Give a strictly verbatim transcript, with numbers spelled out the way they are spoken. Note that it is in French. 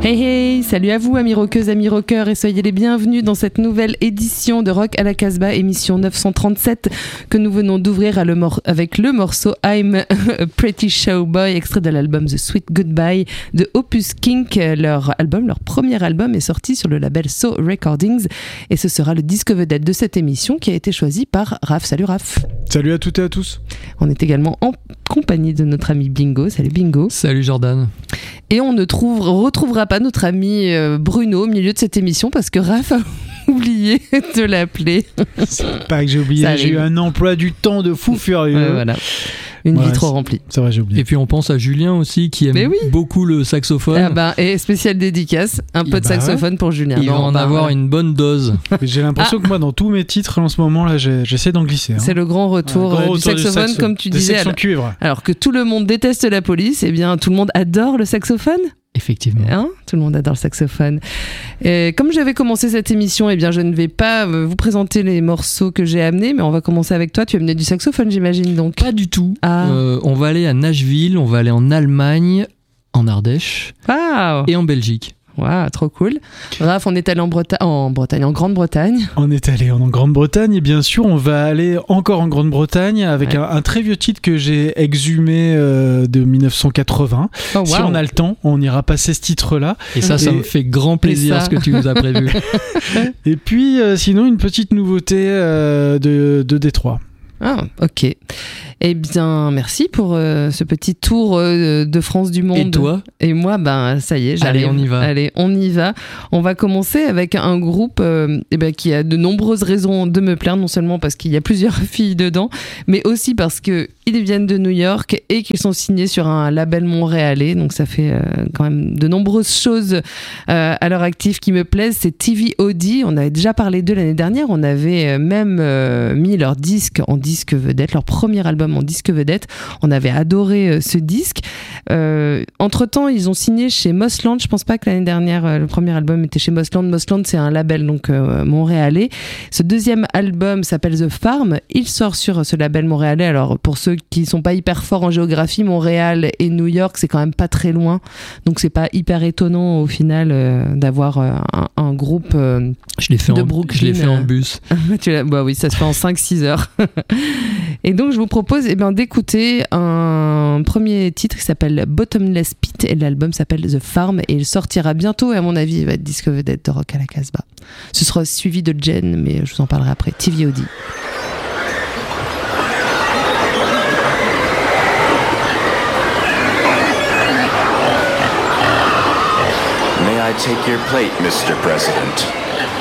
Hey hey, salut à vous amis rockeuses, amis rockeurs et soyez les bienvenus dans cette nouvelle édition de Rock à la Casbah, émission neuf cent trente-sept que nous venons d'ouvrir à le mor- avec le morceau I'm a Pretty Showboy, extrait de l'album The Sweet Goodbye de Opus Kink. Leur album, leur premier album est sorti sur le label So Recordings et ce sera le disque vedette de cette émission qui a été choisi par Raph. Salut Raph. Salut à toutes et à tous. On est également en compagnie de notre ami Bingo. Salut Bingo. Salut Jordan. Et on ne trouve, retrouvera pas notre ami Bruno au milieu de cette émission parce que Raph a oublié de l'appeler. C'est pas que j'ai oublié, Ça j'ai eu un emploi du temps de fou furieux. Ouais, voilà. Une ouais, vie trop c'est... remplie. C'est vrai, j'ai oublié. Et puis on pense à Julien aussi qui aime oui. beaucoup le saxophone. Ah bah, et spéciale dédicace, un peu bah de saxophone ouais. pour Julien. Il non, va en bah, avoir voilà. une bonne dose. J'ai l'impression ah. que moi, dans tous mes titres en ce moment, là, j'ai... j'essaie d'en glisser. Hein. C'est le grand retour, ouais, grand euh, du, retour saxophone, du saxo, comme tu des disais. Alors... cuivre. alors que tout le monde déteste la police, eh bien tout le monde adore le saxophone. Effectivement. Hein, tout le monde adore le saxophone. Et comme j'avais commencé cette émission, eh bien, je ne vais pas vous présenter les morceaux que j'ai amenés, mais on va commencer avec toi. Tu as amené du saxophone, j'imagine, donc. Pas du tout. Ah. Euh, on va aller à Nashville, on va aller en Allemagne, en Ardèche wow. et en Belgique. Waouh, trop cool. Raph, on est allé en, Breta- en Bretagne, en Grande-Bretagne. On est allé en Grande-Bretagne et bien sûr, on va aller encore en Grande-Bretagne avec ouais. un, un très vieux titre que j'ai exhumé euh, de dix-neuf cent quatre-vingts. Oh, wow. Si on a le temps, on ira passer ce titre-là. Et ça, et... ça me fait grand plaisir ce que tu nous as prévu. Et puis, euh, sinon, une petite nouveauté euh, de, de Détroit. Ah, ok. Eh bien, merci pour euh, ce petit tour euh, de France du monde. Et toi ? Et moi, ben, ça y est, j'arrive. Allez, on y va. Allez, on y va. On va commencer avec un groupe euh, eh ben, qui a de nombreuses raisons de me plaire, non seulement parce qu'il y a plusieurs filles dedans, mais aussi parce qu'ils viennent de New York et qu'ils sont signés sur un label montréalais. Donc, ça fait euh, quand même de nombreuses choses euh, à leur actif qui me plaisent. C'est T V O D. On avait déjà parlé d'eux l'année dernière. On avait même euh, mis leur disque en disque vedette, leur premier album en disque vedette. On avait adoré euh, ce disque. Euh, entre-temps, ils ont signé chez Mossland. Je pense pas que l'année dernière, euh, le premier album était chez Mossland. Mossland, c'est un label donc euh, montréalais. Ce deuxième album s'appelle The Farm. Il sort sur ce label montréalais. Alors, pour ceux qui sont pas hyper forts en géographie, Montréal et New York, c'est quand même pas très loin. Donc, c'est pas hyper étonnant au final euh, d'avoir euh, un, un groupe euh, je l'ai fait de en, Brooklyn. Je l'ai fait en bus. tu l'as, bah oui, ça se fait en cinq six heures. Et donc, je vous propose eh ben, d'écouter un premier titre qui s'appelle Bottomless Pit et l'album s'appelle The Farm et il sortira bientôt et à mon avis, il va être disque vedette de Rock à la Casbah. Ce sera suivi de Jen, mais je vous en parlerai après. T V O D. May I take your plate, Mister President?